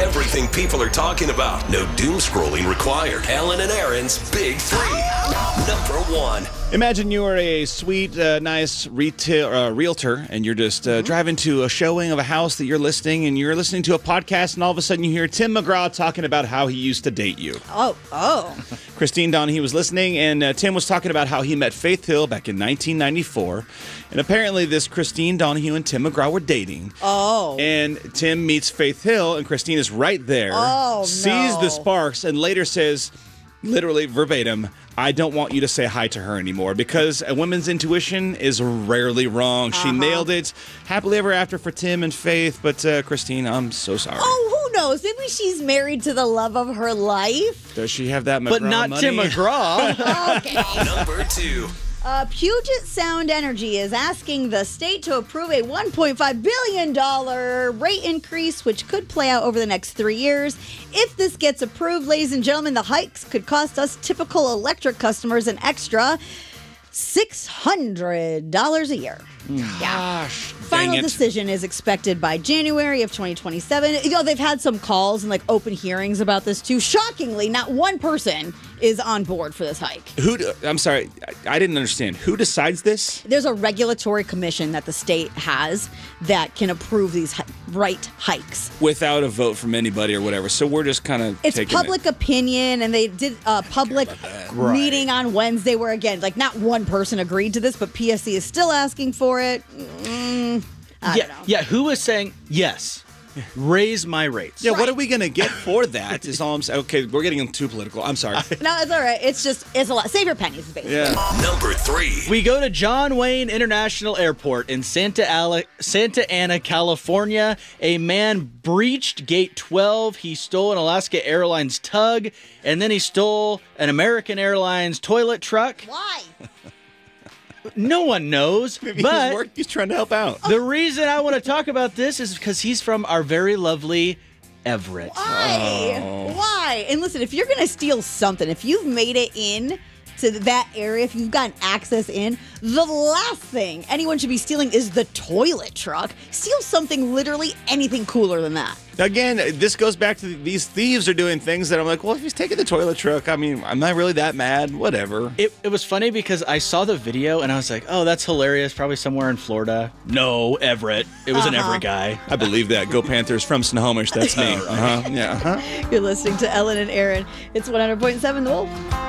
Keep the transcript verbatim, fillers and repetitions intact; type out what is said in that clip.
Everything people are talking about. No doom scrolling required. Ellen and Aaron's Big Three. Number one. Imagine you are a sweet, uh, nice retail uh, realtor, and you're just uh, mm-hmm. driving to a showing of a house that you're listing, and you're listening to a podcast, and all of a sudden you hear Tim McGraw talking about how he used to date you. Oh, oh. Christine Donahue was listening, and uh, Tim was talking about how he met Faith Hill back in nineteen ninety-four, and apparently this Christine Donahue and Tim McGraw were dating. Oh. And Tim meets Faith Hill, and Christine is right there, oh, sees no. the sparks, and later says, literally verbatim, I don't want you to say hi to her anymore because a woman's intuition is rarely wrong. She uh-huh. nailed it. Happily ever after for Tim and Faith, but uh, Christine, I'm so sorry. Oh, who knows? Maybe she's married to the love of her life. Does she have that McGraw But not money? Tim McGraw. Okay. Number two. Uh, Puget Sound Energy is asking the state to approve a one point five billion dollars rate increase, which could play out over the next three years. If this gets approved, ladies and gentlemen, the hikes could cost us typical electric customers an extra six hundred dollars a year. Mm. Yeah. Gosh, Final dang it. decision is expected by January of twenty twenty-seven. You know, they've had some calls and like open hearings about this too. Shockingly, not one person is on board for this hike. Who? d- I'm sorry, I, I didn't understand. Who decides this? There's a regulatory commission that the state has that can approve these hi- right hikes. Without a vote from anybody or whatever. So we're just kind of It's taking public it. opinion, and they did a public Right. meeting on Wednesday where, again, like not one person agreed to this, but P S C is still asking for it. Mm, I yeah, don't know. yeah. Who is saying yes? Raise my rates. Yeah, what are we going to get for that is all I'm saying. Okay, we're getting too political. I'm sorry. No, it's all right. It's just, it's a lot. Save your pennies, basically. Yeah. Number three. We go to John Wayne International Airport in Santa, Ale- Santa Ana, California. A man breached Gate twelve. He stole an Alaska Airlines tug, and then he stole an American Airlines toilet truck. Why? No one knows, Maybe but he's, work, he's trying to help out. the reason I want to talk about this is because he's from our very lovely Everett. Why? Oh. Why? And listen, if you're going to steal something, if you've made it in to that area, if you've gotten access in, the last thing anyone should be stealing is the toilet truck. Steal something, literally anything cooler than that. Again, this goes back to these thieves are doing things that I'm like, well, if he's taking the toilet truck, I mean, I'm not really that mad. Whatever. It, it was funny because I saw the video and I was like, oh, that's hilarious. Probably somewhere in Florida. No, Everett. It was an Uh-huh. Everett guy. I believe that. Go Panthers from Snohomish. That's me. Uh-huh. Yeah. Uh-huh. You're listening to Ellen and Aaron. It's one hundred point seven The Wolf.